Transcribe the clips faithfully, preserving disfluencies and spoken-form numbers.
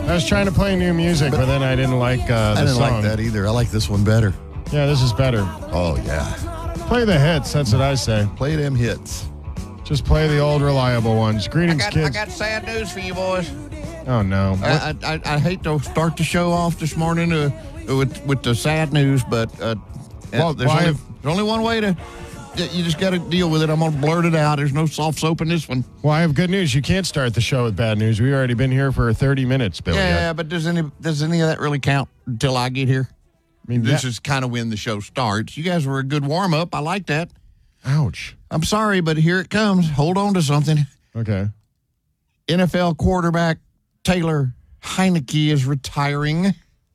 I was trying to play new music, but, but then I didn't like uh, the I didn't song. like that either. I like this one better. Yeah, this is better. Oh, yeah. Play the hits. That's what I say. Play them hits. Just play the old reliable ones. Greetings, I got, kids. I got sad news for you, boys. Oh, no. I, I, I hate to start the show off this morning uh, with with the sad news, but uh, well, there's, why only, have, there's only one way to. You just got to deal with it. I'm going to blurt it out. There's no soft soap in this one. Well, I have good news. You can't start the show with bad news. We've already been here for thirty minutes, Billy. Yeah, but does any does any of that really count until I get here? I mean, this that, is kind of when the show starts. You guys were a good warm up. I like that. Ouch. I'm sorry, but here it comes. Hold on to something. Okay. N F L quarterback Taylor Heineke is retiring.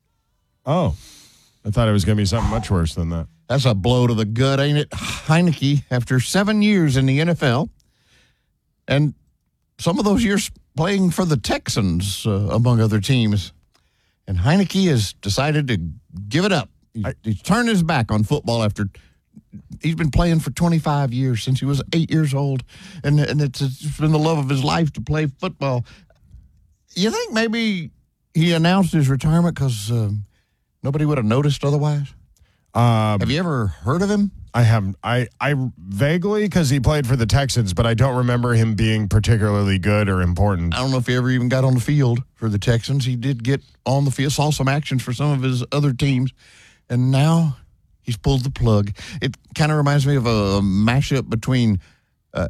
Oh, I thought it was going to be something much worse than that. That's a blow to the gut, ain't it? Heineke, after seven years in the N F L, and some of those years playing for the Texans, uh, among other teams. And Heineke has decided to give it up. He, I, he's turned his back on football after he's been playing for twenty-five years, since he was eight years old. And, and it's, it's been the love of his life to play football. You think maybe he announced his retirement because um, nobody would have noticed otherwise? Uh, have you ever heard of him? I have. I, I vaguely, because he played for the Texans, but I don't remember him being particularly good or important. I don't know if he ever even got on the field for the Texans. He did get on the field, saw some action for some of his other teams, and now he's pulled the plug. It kind of reminds me of a mashup between uh,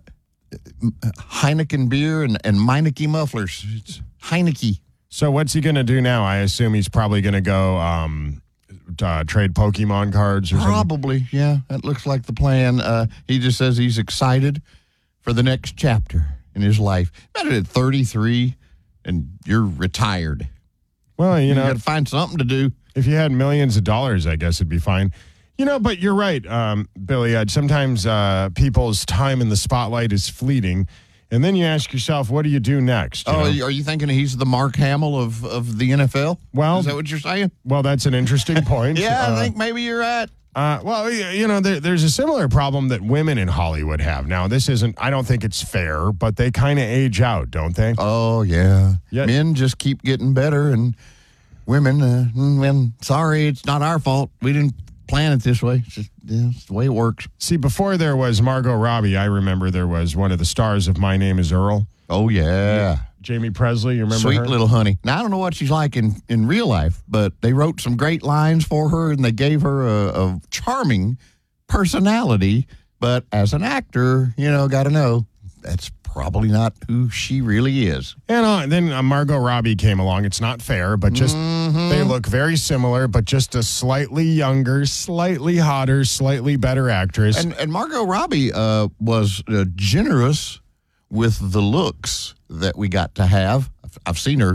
Heineken beer and, and Meineke mufflers. It's Heineke. So what's he going to do now? I assume he's probably going to go um, uh, trade Pokemon cards or something. Probably, yeah. That looks like the plan. Uh, he just says he's excited for the next chapter in his life. Imagine at thirty-three and you're retired. Well, you, you know, got to find something to do. If you had millions of dollars, I guess it'd be fine. You know, but you're right, um, Billy. Uh, sometimes uh, people's time in the spotlight is fleeting. And then you ask yourself, what do you do next? You oh, know? Are you thinking he's the Mark Hamill of, of the N F L? Well, is that what you're saying? Well, that's an interesting point. yeah, uh, I think maybe you're right. Uh, well, you know, there, there's a similar problem that women in Hollywood have. Now, this isn't, I don't think it's fair, but they kind of age out, don't they? Oh, yeah. yeah. Men just keep getting better, and women, uh, men, sorry, it's not our fault. We didn't plan it this way. It's just yeah, it's the way it works. See, before there was Margot Robbie, I remember there was one of the stars of My Name is Earl. Oh, yeah. Jamie Presley, you remember Sweet her? little honey. Now, I don't know what she's like in, in real life, but they wrote some great lines for her, and they gave her a, a charming personality. But as an actor, you know, got to know, that's probably not who she really is. And uh, then uh, Margot Robbie came along. It's not fair, but just mm-hmm. they look very similar, but just a slightly younger, slightly hotter, slightly better actress. And, and Margot Robbie uh, was uh, generous with the looks that we got to have. I've, I've seen her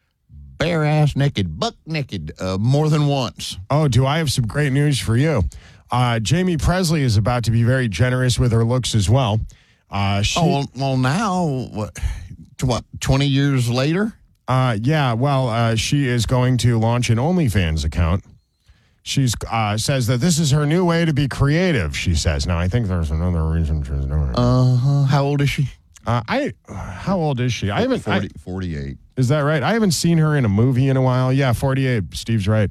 bare ass naked, buck naked, uh, more than once. Oh, do I have some great news for you? Uh, Jamie Presley is about to be very generous with her looks as well. Uh, she, oh, well, well now, what, to what, twenty years later? Uh, yeah, well, uh, she is going to launch an OnlyFans account. She's uh, says that this is her new way to be creative, she says. Now, I think there's another reason she's doing it. Uh-huh. How old is she? Uh, I, how old is she? I haven't, forty, I, forty-eight. Is that right? I haven't seen her in a movie in a while. Yeah, forty-eight. Steve's right.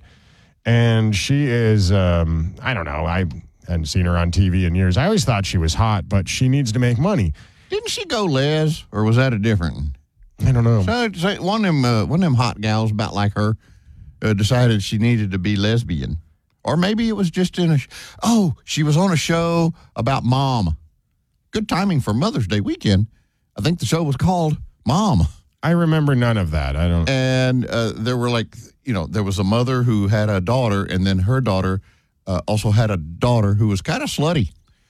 And she is, um, I don't know, I hadn't seen her on T V in years. I always thought she was hot, but she needs to make money. Didn't she go les, or was that a different one? I don't know. So, so one of them, uh, one of them hot gals, about like her, uh, decided she needed to be lesbian, or maybe it was just in a. Sh- oh, she was on a show about mom. Good timing for Mother's Day weekend. I think the show was called Mom. I remember none of that. I don't. And uh, there were like, you know, there was a mother who had a daughter, and then her daughter uh, also had a daughter who was kind of slutty.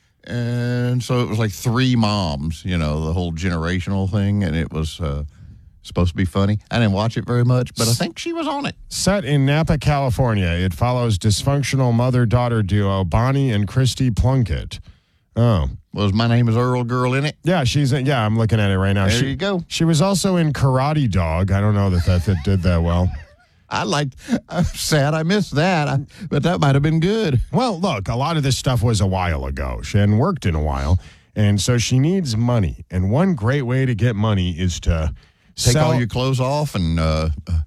And so it was like three moms, you know, the whole generational thing, and it was uh, supposed to be funny. I didn't watch it very much, but I think she was on it. Set in Napa, California, it follows dysfunctional mother-daughter duo Bonnie and Christy Plunkett. Oh. Was My Name is Earl girl in it? Yeah, she's in, yeah, I'm looking at it right now. There she, you go. She was also in Karate Dog. I don't know that that, that did that well. I liked, I'm sad I missed that, I, but that might have been good. Well, look, a lot of this stuff was a while ago. She hadn't worked in a while, and so she needs money. And one great way to get money is to Take sell all your clothes off and uh,